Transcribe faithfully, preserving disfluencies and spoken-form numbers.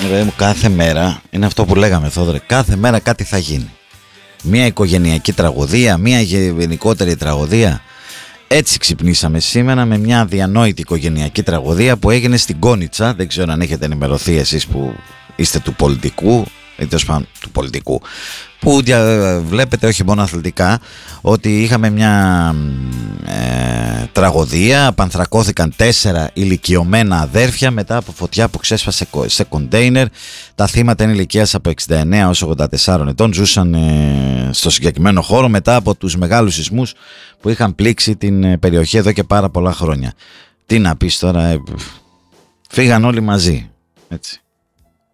Ρε μου, κάθε μέρα είναι αυτό που λέγαμε, Θόδωρε. Κάθε μέρα κάτι θα γίνει. Μία οικογενειακή τραγωδία, μία γενικότερη τραγωδία. Έτσι ξυπνήσαμε σήμερα με μια αδιανόητη οικογενειακή τραγωδία που έγινε στην Κόνιτσα. Δεν ξέρω αν έχετε ενημερωθεί εσείς που είστε του πολιτικού ή τέλος πάντων του πολιτικού, που δια, βλέπετε όχι μόνο αθλητικά, ότι είχαμε μια ε, τραγωδία. Απανθρακώθηκαν τέσσερα ηλικιωμένα αδέρφια μετά από φωτιά που ξέσπασε σε κοντέινερ. Τα θύματα είναι ηλικίας από εξήντα εννέα έως ογδόντα τέσσερα ετών. Ζούσαν ε, στο συγκεκριμένο χώρο μετά από τους μεγάλους σεισμούς που είχαν πλήξει την περιοχή εδώ και πάρα πολλά χρόνια. Τι να πεις τώρα, ε, φύγαν όλοι μαζί, έτσι.